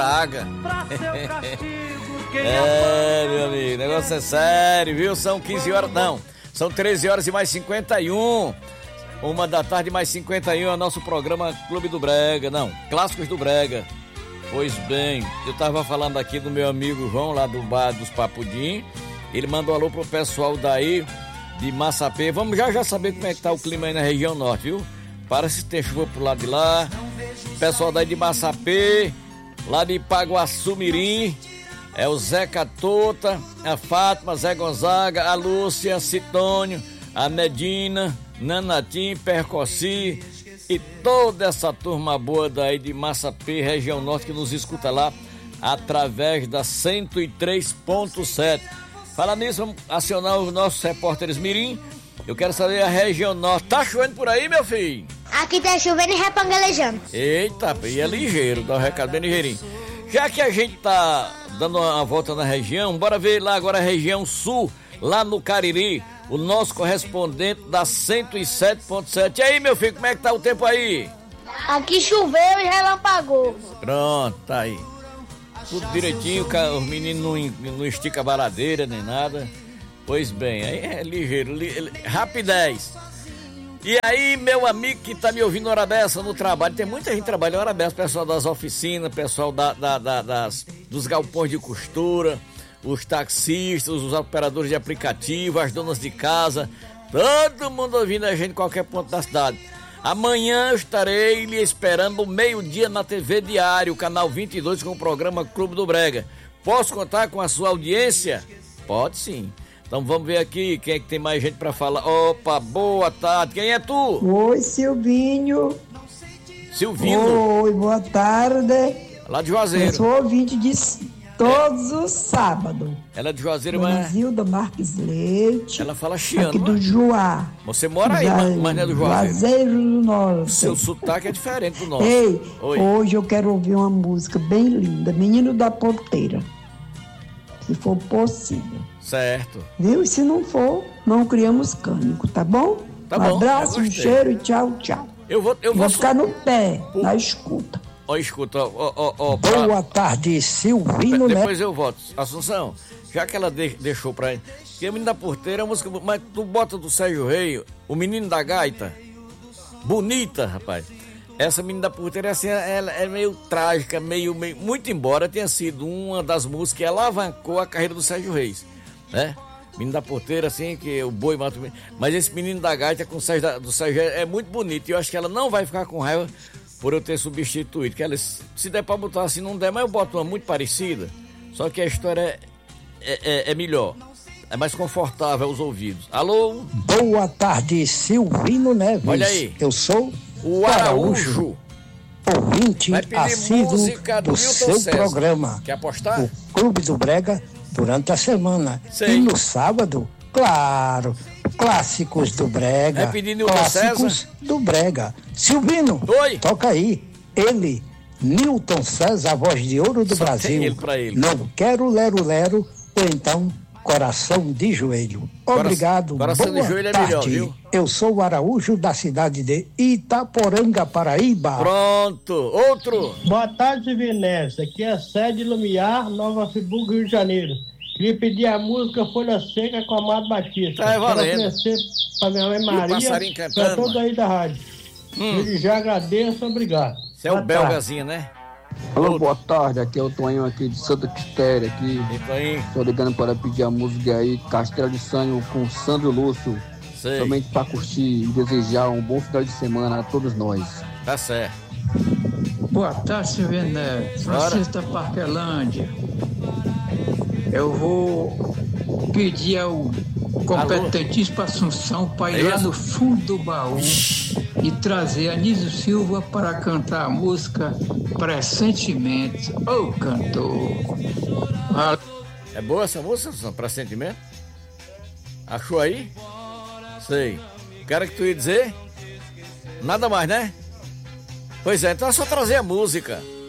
Praga. É, meu amigo, o negócio é sério, viu? São 15 horas, não, são 13 horas e mais 51. 1 da tarde mais 51 é o nosso programa Clube do Brega, não, Clássicos do Brega. Pois bem, eu tava falando aqui do meu amigo João, lá do bar dos Papudim. Ele mandou alô pro pessoal daí de Massapê. Vamos já saber como é que tá o clima aí na região norte, viu? Parece ter chuva pro lado de lá. Pessoal daí de Massapê, lá de Paguaçu Mirim, é o Zé Catota, a Fátima, Zé Gonzaga, a Lúcia, Citônio, a Medina, Nanatim, Percossi e toda essa turma boa daí de Massapê, região norte, que nos escuta lá através da 103.7. Fala nisso, vamos acionar os nossos repórteres Mirim. Eu quero saber a região norte. Tá chovendo por aí, meu filho? Aqui tá chovendo e repangalejando. Eita, e é ligeiro, dá um recado bem ligeirinho. Já que a gente tá dando uma volta na região, bora ver lá agora a região sul, lá no Cariri, o nosso correspondente da 107.7. E aí, meu filho, como é que tá o tempo aí? Aqui choveu e relampagou. Pronto, tá aí. Tudo direitinho, os meninos não esticam a baladeira nem nada. Pois bem, aí é ligeiro, rapidez. E aí, meu amigo que tá me ouvindo hora dessa no trabalho, tem muita gente trabalhando hora dessa, pessoal das oficinas, pessoal dos galpões de costura, os taxistas, os operadores de aplicativo, as donas de casa, todo mundo ouvindo a gente em qualquer ponto da cidade. Amanhã eu estarei lhe esperando meio-dia na TV Diário, canal 22, com o programa Clube do Brega. Posso contar com a sua audiência? Pode sim. Então vamos ver aqui quem é que tem mais gente pra falar. Opa, boa tarde. Quem é tu? Oi, Silvinho. Silvinho. Oi, boa tarde. Lá de Juazeiro. Eu sou ouvinte de todos os sábados. Ela é de Juazeiro, Dona mas... Zilda Marques Leite. Ela fala chiano, aqui do Juá. Você mora aí, mas não é do Juazeiro. Juazeiro do Norte. Seu sotaque é diferente do nosso. Ei, oi. Hoje eu quero ouvir uma música bem linda. Menino da Porteira. Se for possível. Certo. Viu? E se não for, não criamos cânico, tá bom? Tá um bom, abraço, um cheiro e tchau, tchau. Eu vou ficar no pé, na escuta. Ó, escuta, Boa tarde, Silvino, né? Depois eu volto. Assunção, já que ela deixou pra ele, que a Menino da Porteira é uma música, mas tu bota do Sérgio Rei, o Menino da Gaita, bonita, rapaz. Essa Menina da Porteira, assim, ela é meio trágica, muito embora tenha sido uma das músicas que alavancou a carreira do Sérgio Reis, né? Menino da Porteira, assim, que o boi mata o... Mas esse Menino da Gaita com do Sérgio é muito bonito, e eu acho que ela não vai ficar com raiva por eu ter substituído, que ela, se der pra botar assim, não der, mas eu boto uma muito parecida, só que a história é melhor, é mais confortável aos ouvidos. Alô? Boa tarde, Silvino Neves. Olha aí. Eu sou o Araújo, ouvinte assíduo do seu César. Programa. Quer apostar? O Clube do Brega durante a semana. Sei. E no sábado, claro, clássicos do Brega. Vai pedir Nilton clássicos César? do Brega. Silvino, oi. Toca aí. Ele, Nilton César, a voz de ouro do Só Brasil. tem ele pra ele. Não quero lero-lero, ou então coração de joelho. Obrigado. Coração boa de joelho é tarde. melhor, viu? Eu sou o Araújo, da cidade de Itaporanga, Paraíba. Pronto, outro. Boa tarde, Silvinés. Aqui é a sede Lumiar, Nova Friburgo, Rio de Janeiro. Queria pedir a música Folha Seca com Amado Batista. Tá valendo. Quero oferecer pra minha mãe Maria, pra todos aí da rádio. Eu já agradeço, obrigado. Você é o belgazinho, né? Alô, boa tarde, aqui é o Toninho aqui de Santa Quitéria aqui. Estou ligando para pedir a música aí, Castelo de Sangue com Sandro Lúcio. Sei. Somente para curtir e desejar um bom final de semana a todos nós. Tá certo. Boa tarde, Silvino Neves. Francisco da Parquelândia. Eu vou pedir ao competentíssimo Assunção para ir lá no fundo do baú e trazer Anísio Silva para cantar a música Pressentimento. Ô, cantor! É boa essa música, Pressentimento? Achou aí? Sei. O cara que tu ia dizer? Nada mais, né? Pois é, então é só trazer a música.